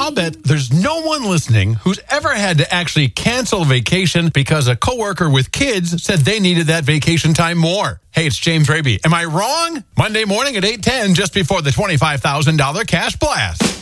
I'll bet there's no one listening who's ever had to actually cancel a vacation because a coworker with kids said they needed that vacation time more. Hey, it's James Raby. Am I wrong? Monday morning at 8:10, just before the $25,000 cash blast.